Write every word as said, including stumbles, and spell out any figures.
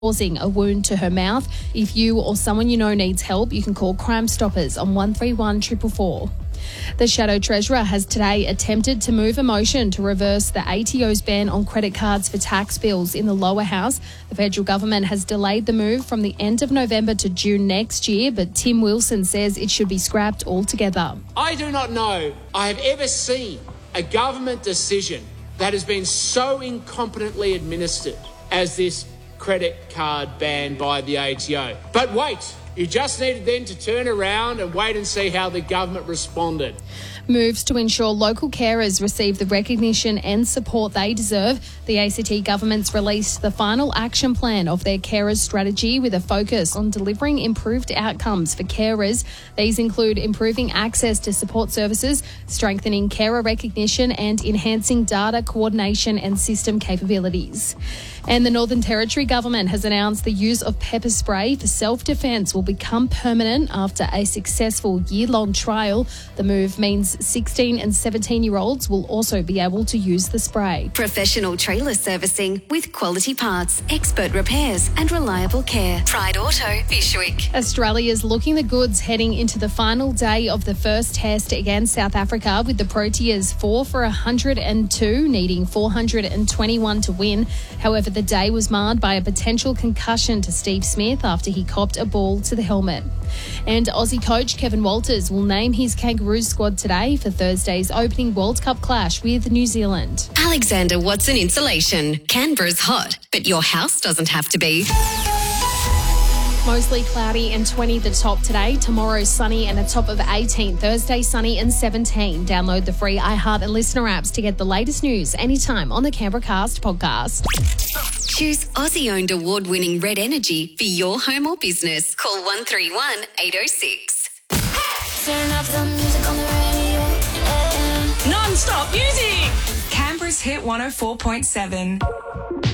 causing a wound to her mouth. If you or someone you know needs help, you can call Crime Stoppers on one three one four four four. The Shadow Treasurer has today attempted to move a motion to reverse the A T O's ban on credit cards for tax bills in the lower house. The federal government has delayed the move from the end of November to June next year, but Tim Wilson says it should be scrapped altogether. I do not know I have ever seen a government decision that has been so incompetently administered as this credit card ban by the A T O. But wait, you just needed then to turn around and wait and see how the government responded. Moves to ensure local carers receive the recognition and support they deserve. The A C T government's released the final action plan of their carers strategy with a focus on delivering improved outcomes for carers. These include improving access to support services, strengthening carer recognition and enhancing data coordination and system capabilities. And the Northern Territory government has announced the use of pepper spray for self-defence will become permanent after a successful year-long trial. The move means sixteen and seventeen-year-olds will also be able to use the spray. Professional trailer servicing with quality parts, expert repairs and reliable care. Pride Auto, Bishwick. Australia's looking the goods heading into the final day of the first test against South Africa, with the Proteas four for one hundred two, needing four hundred twenty-one to win. However, the day was marred by a potential concussion to Steve Smith after he copped a ball to the helmet. And Aussie coach Kevin Walters will name his Kangaroos squad today for Thursday's opening World Cup clash with New Zealand. Alexander Watson Insulation. Canberra's hot, but your house doesn't have to be. Mostly cloudy and twenty the top today. Tomorrow sunny and a top of eighteen. Thursday sunny and seventeen. Download the free iHeart and Listener apps to get the latest news anytime on the Canberra Cast podcast. Choose Aussie-owned award-winning Red Energy for your home or business. Call one three one, eight oh six. Turn up the music on the radio. Yeah. Non-stop music. Canberra's Hit one oh four point seven.